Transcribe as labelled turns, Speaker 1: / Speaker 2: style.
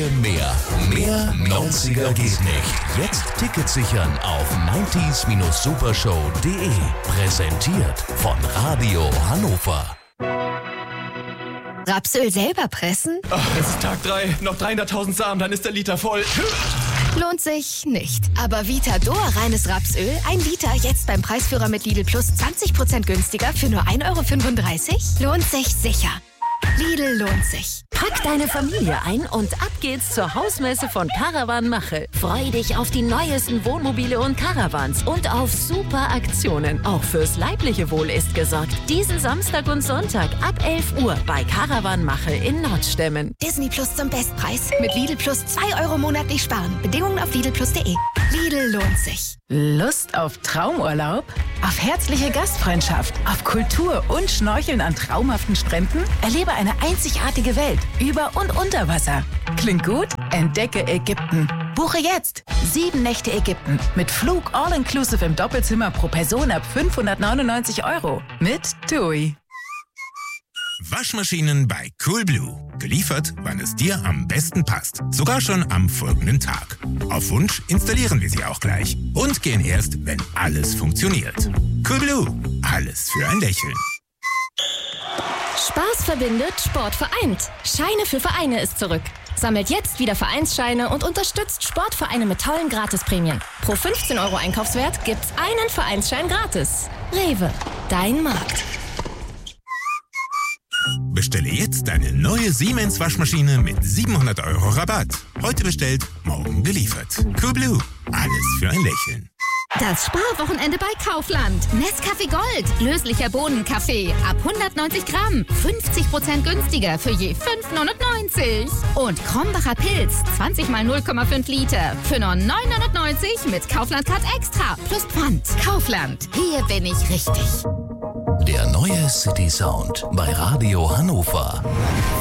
Speaker 1: mehr. Mehr 90er geht nicht. Jetzt Tickets sichern auf 90s-supershow.de. Präsentiert von Radio Hannover.
Speaker 2: Rapsöl selber pressen?
Speaker 3: Oh, es ist Tag 3, noch 300.000 Samen, dann ist der Liter voll.
Speaker 2: Lohnt sich nicht. Aber Vitador reines Rapsöl, 1 Liter, jetzt beim Preisführer mit Lidl Plus 20% günstiger für nur 1,35 €? Lohnt sich sicher. Lidl lohnt sich.
Speaker 4: Pack deine Familie ein und ab geht's zur Hausmesse von Caravan Machel. Freu dich auf die neuesten Wohnmobile und Caravans und auf super Aktionen. Auch fürs leibliche Wohl ist gesorgt. Diesen Samstag und Sonntag ab 11 Uhr bei Caravan Machel in Nordstemmen.
Speaker 2: Disney Plus zum Bestpreis. Mit Lidl Plus 2 € monatlich sparen. Bedingungen auf lidlplus.de. Lidl lohnt sich.
Speaker 5: Lust auf Traumurlaub? Auf herzliche Gastfreundschaft? Auf Kultur und Schnorcheln an traumhaften Stränden? Erlebe eine einzigartige Welt über und unter Wasser. Klingt gut? Entdecke Ägypten. Buche jetzt 7 Nächte Ägypten mit Flug all-inclusive im Doppelzimmer pro Person ab 599 € mit TUI.
Speaker 6: Waschmaschinen bei Coolblue. Geliefert, wann es dir am besten passt. Sogar schon am folgenden Tag. Auf Wunsch installieren wir sie auch gleich. Und gehen erst, wenn alles funktioniert. Coolblue. Alles für ein Lächeln.
Speaker 7: Spaß verbindet, Sport vereint. Scheine für Vereine ist zurück. Sammelt jetzt wieder Vereinsscheine und unterstützt Sportvereine mit tollen Gratisprämien. Pro 15 € Einkaufswert gibt's einen Vereinsschein gratis. Rewe, dein Markt.
Speaker 6: Bestelle jetzt deine neue Siemens Waschmaschine mit 700 € Rabatt. Heute bestellt, morgen geliefert. Coolblue. Alles für ein Lächeln.
Speaker 8: Das Sparwochenende bei Kaufland. Nescafé Gold. Löslicher Bohnenkaffee. Ab 190 Gramm. 50% günstiger für je 5,99 €. Und Krombacher Pilz. 20 mal 0,5 Liter. Für nur 9,99 € mit Kaufland Card Extra. Plus Pfand. Kaufland. Hier bin ich richtig.
Speaker 1: Der neue City Sound bei Radio Hannover.